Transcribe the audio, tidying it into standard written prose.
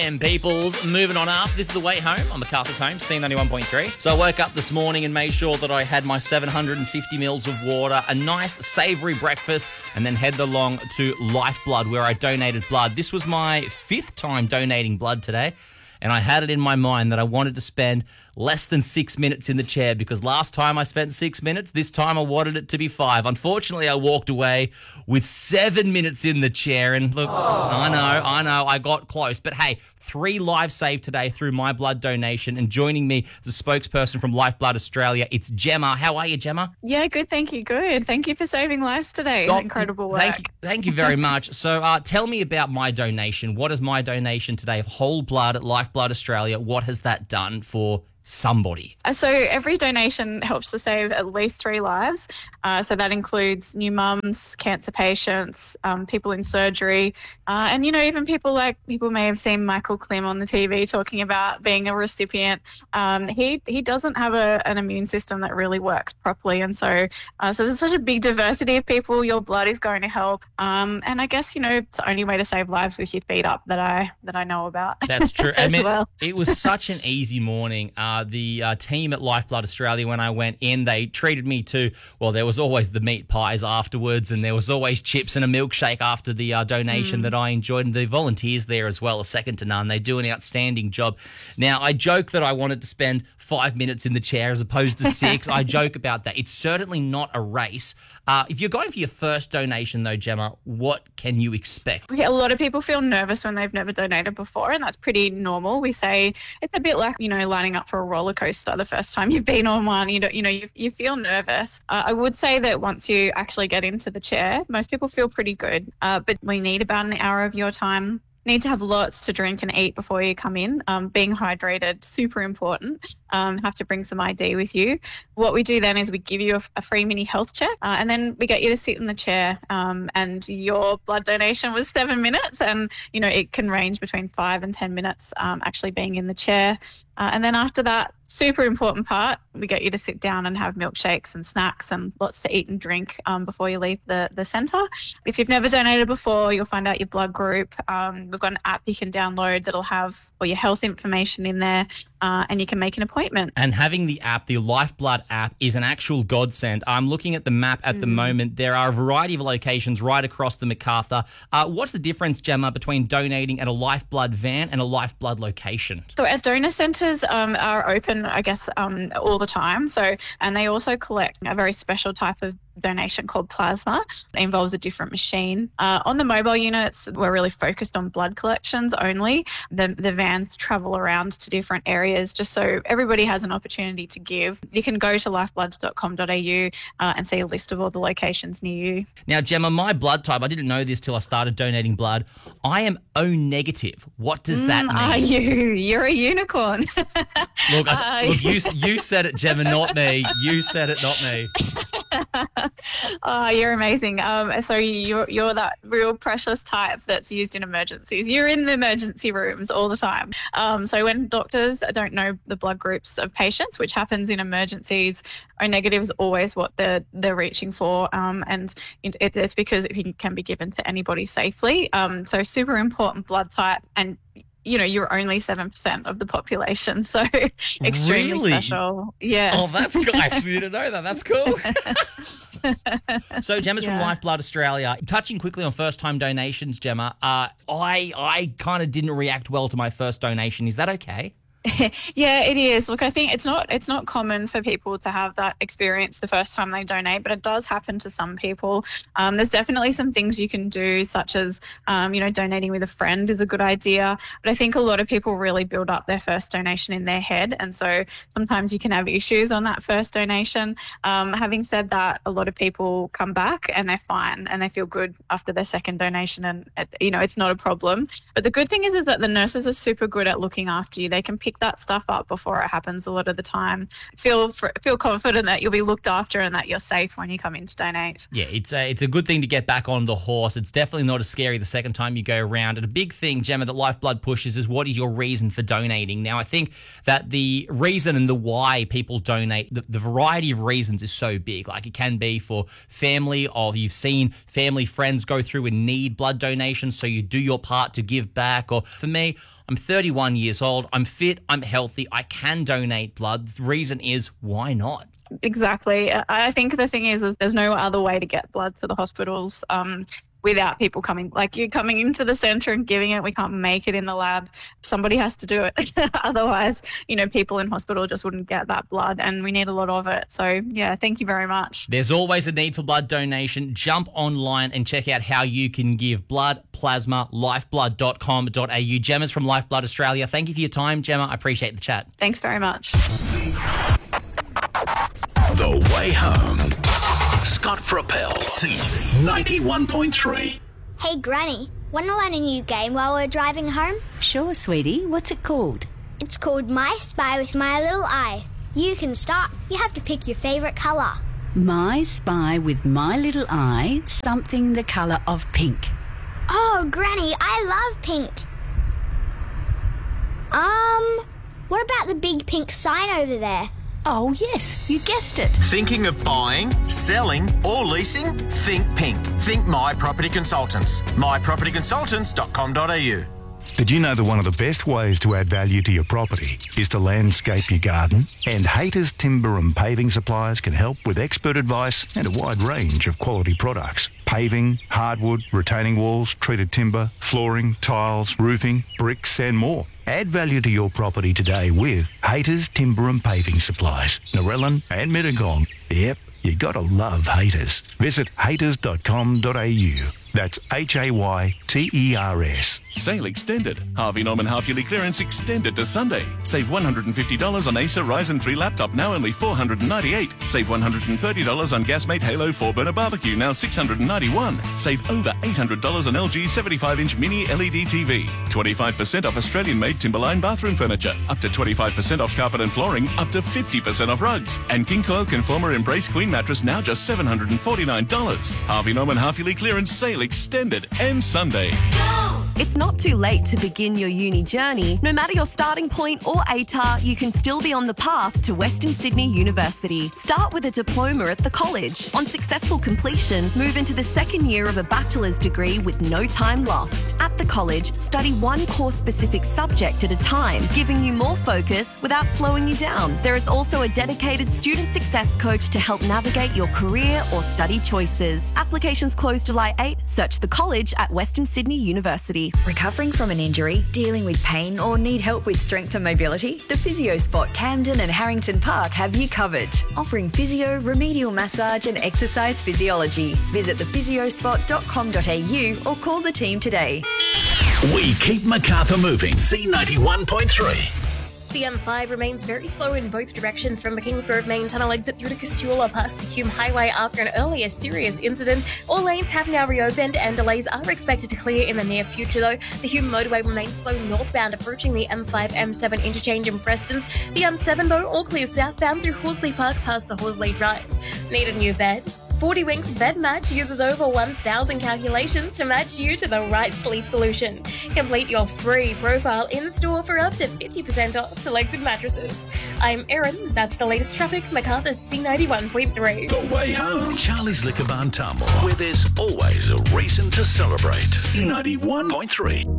a.m. peoples. Moving on up. This is the way home on MacArthur's Home, C91.3. So I woke up this morning and made sure that I had my 750 mils of water, a nice savoury breakfast, and then headed along to Lifeblood where I donated blood. This was my 5th time donating blood today, and I had it in my mind that I wanted to spend less than 6 minutes in the chair because last time I spent 6 minutes, this time I wanted it to be 5. Unfortunately, I walked away with 7 minutes in the chair, and look, I know, I got close. But hey, 3 lives saved today through my blood donation, and joining me as a spokesperson from Lifeblood Australia, it's Gemma. How are you, Gemma? Yeah, good, thank you. Good. Thank you for saving lives today. Incredible work. Thank you very much. So tell me about my donation. What is my donation today of whole blood at Lifeblood Australia? What has that done for somebody? So every donation helps to save at least 3 lives. So that includes new mums, cancer patients, people in surgery, and, even people may have seen Michael Klim on the TV talking about being a recipient. He doesn't have an immune system that really works properly. And so there's such a big diversity of people your blood is going to help. And I guess, it's the only way to save lives with your feet up that I know about. That's true. Well. It was such an easy morning. The team at Lifeblood Australia, when I went in, they treated me to, well, there was always the meat pies afterwards, and there was always chips and a milkshake after the donation that I enjoyed. And the volunteers there as well are second to none. They do an outstanding job. Now, I joke that I wanted to spend 5 minutes in the chair as opposed to 6. I joke about that. It's certainly not a race. If you're going for your first donation, though, Gemma, what can you expect? Yeah, a lot of people feel nervous when they've never donated before, and that's pretty normal. We say it's a bit like, lining up for a roller coaster the first time you've been on one. You feel nervous. I would say that once you actually get into the chair, most people feel pretty good, but we need about an hour of your time. Need to have lots to drink and eat before you come in. Being hydrated, super important. Have to bring some ID with you. What we do then is we give you a free mini health check, and then we get you to sit in the chair. And your blood donation was 7 minutes, and it can range between 5 and 10 minutes actually being in the chair. And then after that, super important part, we get you to sit down and have milkshakes and snacks and lots to eat and drink before you leave the centre. If you've never donated before, you'll find out your blood group. We've got an app you can download that'll have all your health information in there, and you can make an appointment. And having the app, the Lifeblood app, is an actual godsend. I'm looking at the map at the moment. There are a variety of locations right across the MacArthur. What's the difference, Gemma, between donating at a Lifeblood van and a Lifeblood location? So our donor centres are open, I guess, all the time. And they also collect a very special type of donation called plasma. It involves a different machine. On the mobile units, we're really focused on blood collections only. The vans travel around to different areas just so everybody has an opportunity to give. You can go to lifebloods.com.au and see a list of all the locations near you. Now, Gemma, my blood type, I didn't know this till I started donating blood. I am O negative. What does that mean? Are you? You're a unicorn. Look, you said it, Gemma, not me. You said it, not me. Oh, you're amazing. So you're that real precious type that's used in emergencies. You're in the emergency rooms all the time. So when doctors don't know the blood groups of patients, which happens in emergencies, O negative is always what they're reaching for, and it's because it can be given to anybody safely. So super important blood type, and you're only 7% of the population, so extremely really? Special. Yes. Oh, that's cool. I actually didn't know that. That's cool. So Gemma's from Lifeblood Australia. Touching quickly on first-time donations, Gemma, I kind of didn't react well to my first donation. Is that okay? Yeah, it is. Look, I think it's not common for people to have that experience the first time they donate, but it does happen to some people. There's definitely some things you can do, such as, donating with a friend is a good idea. But I think a lot of people really build up their first donation in their head. And so sometimes you can have issues on that first donation. Having said that, a lot of people come back and they're fine and they feel good after their second donation, and, it's not a problem. But the good thing is that the nurses are super good at looking after you. They can pick that stuff up before it happens a lot of the time. Feel confident that you'll be looked after and that you're safe when you come in to donate. Yeah, it's a good thing to get back on the horse. It's definitely not as scary the second time you go around. And a big thing, Gemma, that Lifeblood pushes is what is your reason for donating? Now, I think that the reason and the why people donate, the variety of reasons is so big. Like, it can be for family, or you've seen family, friends go through and need blood donations, so you do your part to give back. Or for me, I'm 31 years old. I'm fit. I'm healthy. I can donate blood. The reason is, why not? Exactly. I think the thing is there's no other way to get blood to the hospitals without people coming, like you're coming into the centre and giving it. We can't make it in the lab. Somebody has to do it. Otherwise, people in hospital just wouldn't get that blood, and we need a lot of it. So, yeah, thank you very much. There's always a need for blood donation. Jump online and check out how you can give blood, plasma, lifeblood.com.au. Gemma's from Lifeblood Australia. Thank you for your time, Gemma. I appreciate the chat. Thanks very much. The Way Home. Scott Propel, C91.3. Hey, Granny, want to learn a new game while we're driving home? Sure, sweetie. What's it called? It's called My Spy with My Little Eye. You can start. You have to pick your favourite colour. My Spy with My Little Eye, something the colour of pink. Oh, Granny, I love pink. What about the big pink sign over there? Oh, yes, you guessed it. Thinking of buying, selling or leasing? Think pink. Think My Property Consultants. mypropertyconsultants.com.au. Did you know that one of the best ways to add value to your property is to landscape your garden? And Haters Timber and Paving Suppliers can help with expert advice and a wide range of quality products. Paving, hardwood, retaining walls, treated timber, flooring, tiles, roofing, bricks and more. Add value to your property today with Haters Timber and Paving Supplies, Narellan and Mittagong. Yep, you gotta love Haters. Visit haters.com.au. That's HAYTERS. Sale extended. Harvey Norman half-yearly clearance extended to Sunday. Save $150 on Acer Ryzen 3 laptop, now only $498. Save $130 on Gasmate Halo 4-burner barbecue, now $691. Save over $800 on LG 75-inch mini LED TV. 25% off Australian-made Timberline bathroom furniture. Up to 25% off carpet and flooring. Up to 50% off rugs. And King Coil Conformer Embrace Queen mattress, now just $749. Harvey Norman half-yearly clearance sale extended and Sunday. It's not too late to begin your uni journey. No matter your starting point or ATAR, you can still be on the path to Western Sydney University. Start with a diploma at the college. On successful completion, move into the second year of a bachelor's degree with no time lost. At the college, study one course-specific subject at a time, giving you more focus without slowing you down. There is also a dedicated student success coach to help navigate your career or study choices. Applications close July 8. Search the college at Western Sydney University. Recovering from an injury, dealing with pain or need help with strength and mobility? The Physio Spot Camden and Harrington Park have you covered. Offering physio, remedial massage and exercise physiology. Visit thephysiospot.com.au or call the team today. We keep Macarthur moving. C91.3. The M5 remains very slow in both directions from the Kingsgrove main tunnel exit through to Casula past the Hume Highway after an earlier serious incident. All lanes have now reopened and delays are expected to clear in the near future though. The Hume motorway remains slow northbound approaching the M5-M7 interchange in Prestons. The M7 though all clear southbound through Horsley Park past the Horsley Drive. Need a new bed? 40 Winks Bed Match uses over 1,000 calculations to match you to the right sleep solution. Complete your free profile in-store for up to 50% off selected mattresses. I'm Erin, that's the latest traffic, Macarthur C91.3. The Way Home. Charlie's Liquor Barn Tamworth, where there's always a reason to celebrate. C91.3.